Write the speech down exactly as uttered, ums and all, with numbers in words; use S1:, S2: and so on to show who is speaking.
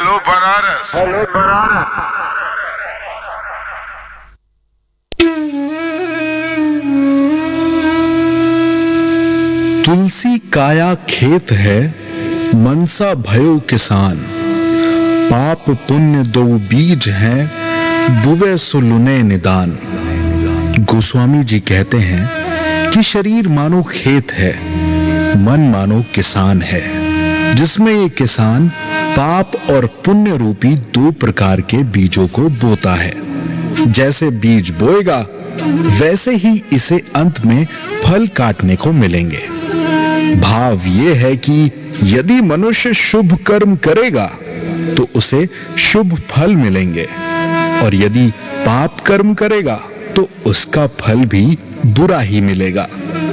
S1: Hello Banaras. Hello Banaras.
S2: तुलसी काया खेत है, मनसा भयो किसान। पाप पुण्य दो बीज हैं, बुवे सुलुने निदान। गोस्वामी जी कहते हैं कि शरीर मानो खेत है, मन मानो किसान है, जिसमें ये किसान पाप और पुण्य रूपी दो प्रकार के बीजों को बोता है। जैसे बीज बोएगा वैसे ही इसे अंत में फल काटने को मिलेंगे। भाव ये है कि यदि मनुष्य शुभ कर्म करेगा तो उसे शुभ फल मिलेंगे, और यदि पाप कर्म करेगा तो उसका फल भी बुरा ही मिलेगा।